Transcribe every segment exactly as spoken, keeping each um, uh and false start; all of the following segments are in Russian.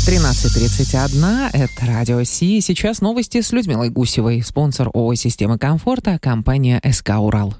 тринадцать тридцать один, это Радио Си. Сейчас новости с Людмилой Гусевой. Спонсор ООО «Системы комфорта» — компания СК «Урал».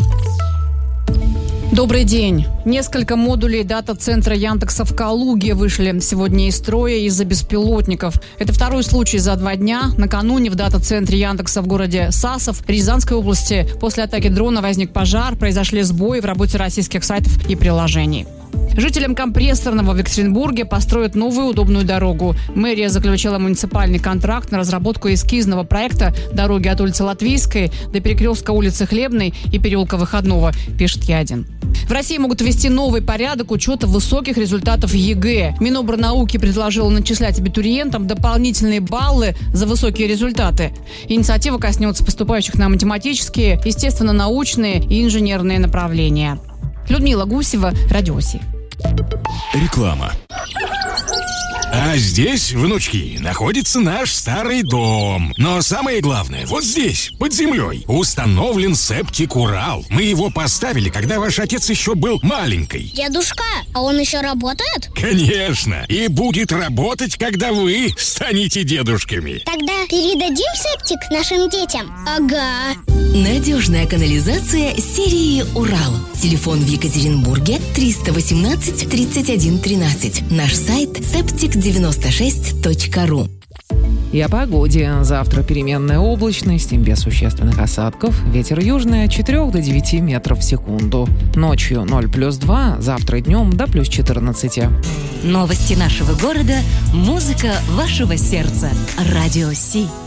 Добрый день. Несколько модулей дата-центра Яндекса в Калуге вышли сегодня из строя из-за беспилотников. Это второй случай за два дня. Накануне в дата-центре Яндекса в городе Сасов, Рязанской области, после атаки дрона возник пожар, произошли сбои в работе российских сайтов и приложений. Жителям Компрессорного в Екатеринбурге построят новую удобную дорогу. Мэрия заключила муниципальный контракт на разработку эскизного проекта дороги от улицы Латвийской до перекрестка улицы Хлебной и переулка Выходного, пишет Я-один. В России могут ввести новый порядок учета высоких результатов ЕГЭ. Минобрнауки предложила начислять абитуриентам дополнительные баллы за высокие результаты. Инициатива коснется поступающих на математические, естественно-научные и инженерные направления. Людмила Гусева, Радио Си. Реклама. А здесь, внучки, находится наш старый дом. Но самое главное, вот здесь, под землей, установлен септик Урал. Мы его поставили, когда ваш отец еще был маленький. Дедушка, а он еще работает? Конечно. И будет работать, когда вы станете дедушками. Тогда передадим септик нашим детям? Ага. Надежная канализация серии «Урал». Телефон в Екатеринбурге триста восемнадцать тридцать один тринадцать. Наш сайт септик девяносто шесть точка ру. И о погоде. Завтра переменная облачность, без существенных осадков. Ветер южный от четырёх до девяти метров в секунду. Ночью ноль плюс два, завтра днем до плюс четырнадцати. Новости нашего города, музыка вашего сердца. Радио Си.